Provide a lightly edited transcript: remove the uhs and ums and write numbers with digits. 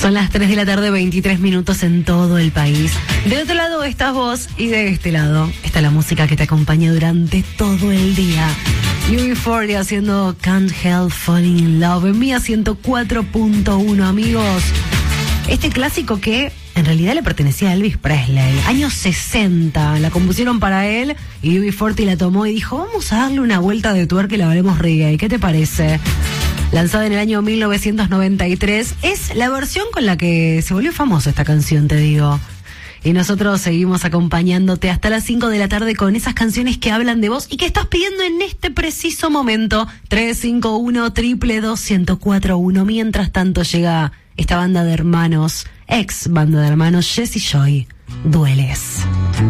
Son las 3 de la tarde, 23 minutos en todo el país. De otro lado estás vos y de este lado está la música que te acompaña durante todo el día. UB40 haciendo Can't Help Falling in Love en Mía 104.1, amigos. Este clásico que en realidad le pertenecía a Elvis Presley, años 60, la compusieron para él y UB40 la tomó y dijo, vamos a darle una vuelta de tuerca y la haremos reggae, ¿qué te parece? Lanzada en el año 1993, es la versión con la que se volvió famosa esta canción, te digo. Y nosotros seguimos acompañándote hasta las 5 de la tarde con esas canciones que hablan de vos y que estás pidiendo en este preciso momento. 351-222-1041. Mientras tanto llega esta banda de hermanos, ex banda de hermanos, Jesse Joy, Dueles.